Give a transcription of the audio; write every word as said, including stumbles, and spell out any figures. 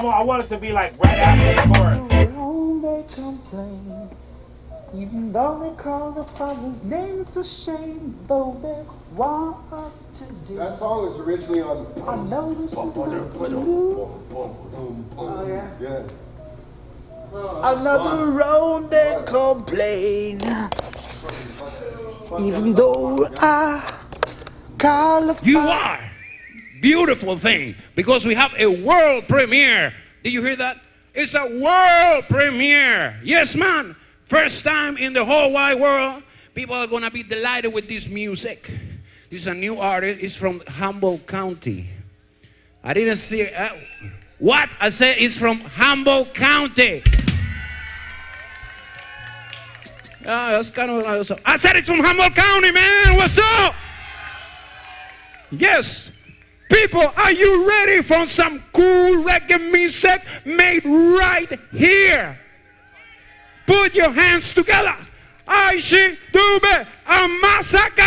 want, I want it to be like right after the chorus. They complain, even though they call the Father's name, it's a shame, though they want us to do. That song was originally on. I know this is not for you. Oh, yeah? Yeah. Another road they complain, even though I call the You are. Beautiful thing. Because we have a world premiere. Did you hear that? It's a world premiere. Yes, man. First time in the whole wide world. People are going to be delighted with this music. This is a new artist. It's from Humboldt County. I didn't see uh, what? I said it's from Humboldt County. Yeah, that's kind of awesome. I said it's from Humboldt County, man. What's up? Yes. People, are you ready for some cool reggae music made right here? Put your hands together. Aishi Dube Amasaka.